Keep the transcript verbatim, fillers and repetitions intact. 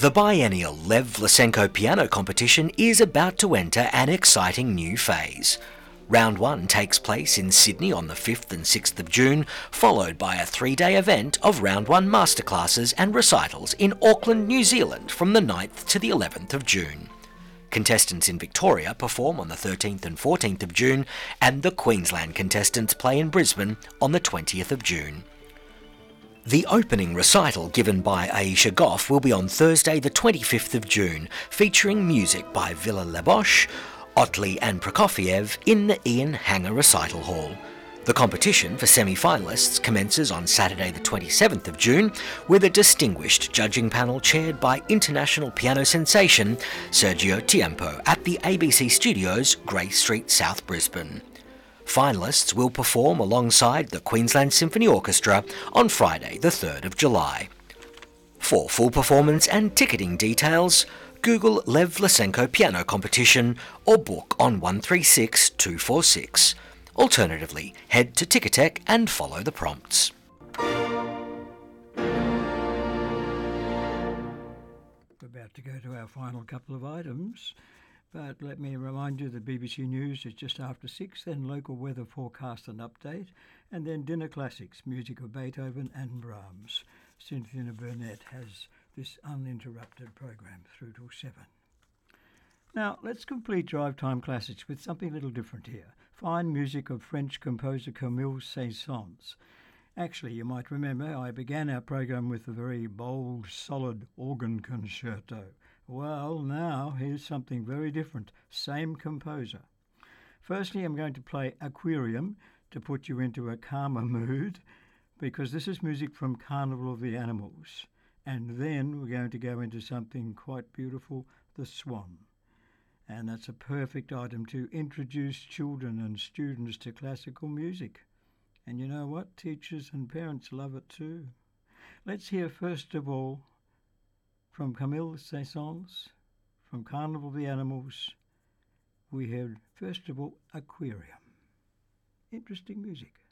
The biennial Lev Lysenko piano competition is about to enter an exciting new phase. Round one takes place in Sydney on the fifth and sixth of June, followed by a three-day event of Round one masterclasses and recitals in Auckland, New Zealand from the ninth to the eleventh of June. Contestants in Victoria perform on the thirteenth and fourteenth of June, and the Queensland contestants play in Brisbane on the twentieth of June. The opening recital given by Aisha Goff will be on Thursday the twenty-fifth of June, featuring music by Villa Lebosch, Otley and Prokofiev in the Ian Hanger Recital Hall. The competition for semi-finalists commences on Saturday the twenty-seventh of June with a distinguished judging panel chaired by international piano sensation Sergio Tiempo at the A B C Studios, Grey Street, South Brisbane. Finalists will perform alongside the Queensland Symphony Orchestra on Friday the third of July. For full performance and ticketing details, Google Lev Lysenko Piano Competition or book on one three six two four six. Alternatively, head to Ticketek and follow the prompts. We're about to go to our final couple of items. But let me remind you that B B C News is just after six, then local weather forecast and update, and then dinner classics, music of Beethoven and Brahms. Cynthia Burnett has this uninterrupted program through till seven. Now, let's complete Drive Time Classics with something a little different here. Fine music of French composer Camille Saint-Saëns. Actually, you might remember I began our program with a very bold, solid organ concerto. Well, now here's something very different. Same composer. Firstly, I'm going to play Aquarium to put you into a calmer mood, because this is music from Carnival of the Animals. And then we're going to go into something quite beautiful, The Swan. And that's a perfect item to introduce children and students to classical music. And you know what? Teachers and parents love it too. Let's hear first of all from Camille Saint-Saëns, from Carnival of the Animals. We heard first of all Aquarium. Interesting music.